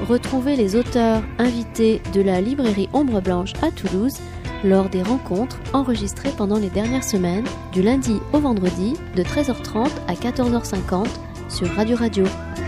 Retrouvez les auteurs invités de la librairie Ombre Blanche à Toulouse lors des rencontres enregistrées pendant les dernières semaines, du lundi au vendredi, de 13h30 à 14h50 sur Radio Radio.